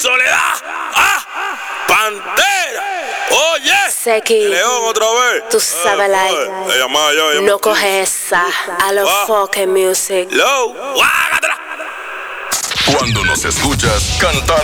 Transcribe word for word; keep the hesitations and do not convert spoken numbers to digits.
Soledad, ah, Pantera, oye, Seki, León otra vez. tú sabes, Eh, like, eh, ella más, yo, ella no más. coges esa. I love Ah. fucking music. Low, guágatela. Cuando nos escuchas cantar